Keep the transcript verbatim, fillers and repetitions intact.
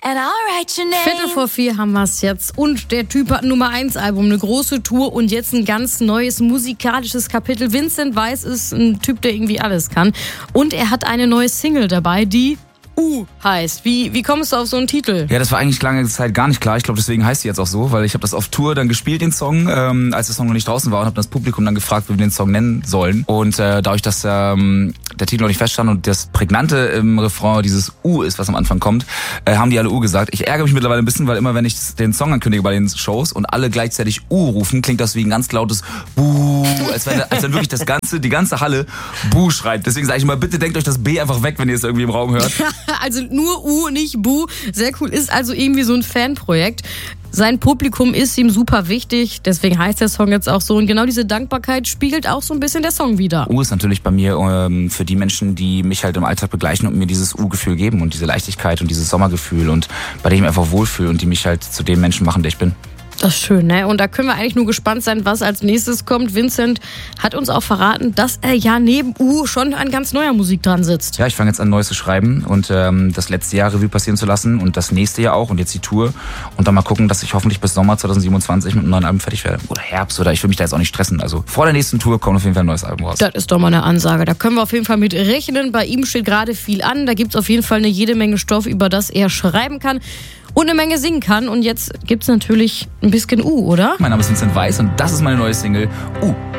and I'll write your name. Viertel vor vier haben wir es jetzt. Und der Typ hat ein Nummer eins Album, eine große Tour und jetzt ein ganz neues musikalisches Kapitel. Vincent Weiss ist ein Typ, der irgendwie alles kann. Und er hat eine neue Single dabei, die U heißt. Wie, wie kommst du auf so einen Titel? Ja, das war eigentlich lange Zeit gar nicht klar. Ich glaube, deswegen heißt sie jetzt auch so, weil ich habe das auf Tour dann gespielt, den Song, ähm, als der Song noch nicht draußen war und habe das Publikum dann gefragt, wie wir den Song nennen sollen. Und äh, dadurch, dass ähm, der Titel noch nicht feststand und das Prägnante im Refrain dieses U ist, was am Anfang kommt, äh, haben die alle U gesagt. Ich ärgere mich mittlerweile ein bisschen, weil immer, wenn ich den Song ankündige bei den Shows und alle gleichzeitig U rufen, klingt das wie ein ganz lautes Buh, als wenn, als wenn wirklich das ganze, die ganze Halle Buh schreit. Deswegen sage ich mal, bitte denkt euch das B einfach weg, wenn ihr es irgendwie im Raum hört. Also nur U, nicht Bu. Sehr cool. Ist also irgendwie so ein Fanprojekt. Sein Publikum ist ihm super wichtig, deswegen heißt der Song jetzt auch so. Und genau diese Dankbarkeit spiegelt auch so ein bisschen der Song wider. U ist natürlich bei mir ähm, für die Menschen, die mich halt im Alltag begleichen und mir dieses U-Gefühl geben und diese Leichtigkeit und dieses Sommergefühl und bei dem ich mich einfach wohlfühle und die mich halt zu dem Menschen machen, der ich bin. Das ist schön, ne? Und da können wir eigentlich nur gespannt sein, was als nächstes kommt. Vincent hat uns auch verraten, dass er ja neben U schon an ganz neuer Musik dran sitzt. Ja, ich fange jetzt an, Neues zu schreiben und ähm, das letzte Jahr Revue passieren zu lassen und das nächste Jahr auch und jetzt die Tour und dann mal gucken, dass ich hoffentlich bis Sommer zwanzig siebenundzwanzig mit einem neuen Album fertig werde. Oder Herbst oder ich will mich da jetzt auch nicht stressen. Also vor der nächsten Tour kommt auf jeden Fall ein neues Album raus. Das ist doch mal eine Ansage. Da können wir auf jeden Fall mit rechnen. Bei ihm steht gerade viel an. Da gibt's auf jeden Fall eine jede Menge Stoff, über das er schreiben kann. Und eine Menge singen kann. Und jetzt gibt's natürlich ein bisschen U, oder? Mein Name ist Vincent Weiss und das ist meine neue Single U.